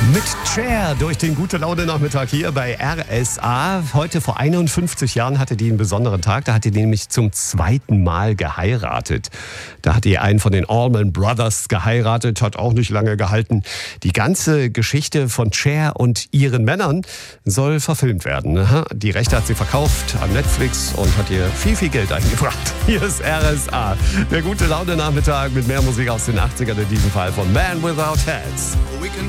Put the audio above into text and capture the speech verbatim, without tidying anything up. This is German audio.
Mit Cher durch den Gute-Laune-Nachmittag hier bei R S A. Heute vor einundfünfzig Jahren hatte die einen besonderen Tag. Da hat die nämlich zum zweiten Mal geheiratet. Da hat die einen von den Allman Brothers geheiratet, hat auch nicht lange gehalten. Die ganze Geschichte von Cher und ihren Männern soll verfilmt werden. Die Rechte hat sie verkauft an Netflix und hat ihr viel, viel Geld eingebracht. Hier ist R S A, der Gute-Laune-Nachmittag mit mehr Musik aus den achtzigern, in diesem Fall von Man Without Hats.